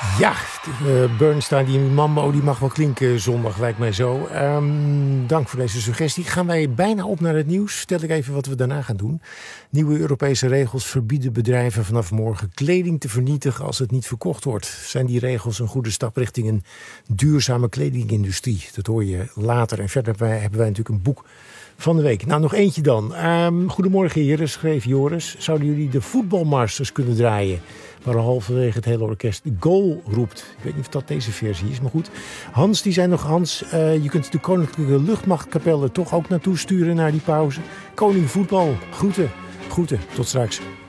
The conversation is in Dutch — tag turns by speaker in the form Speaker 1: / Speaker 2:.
Speaker 1: Ja, Bernstein, die Mambo, die mag wel klinken zondag, lijkt mij zo. Dank voor deze suggestie. Gaan wij bijna op naar het nieuws. Stel ik even wat we daarna gaan doen. Nieuwe Europese regels verbieden bedrijven vanaf morgen kleding te vernietigen als het niet verkocht wordt. Zijn die regels een goede stap richting een duurzame kledingindustrie? Dat hoor je later. En verder hebben wij natuurlijk een boek van de week. Nou, nog eentje dan. Goedemorgen heren, schreef Joris. Zouden jullie de voetbalmasters kunnen draaien? Waar halverwege het hele orkest goal roept. Ik weet niet of dat deze versie is, maar goed. Hans, die zei nog, je kunt de Koninklijke Luchtmachtkapellen toch ook naartoe sturen naar die pauze. Koning voetbal, groeten, tot straks.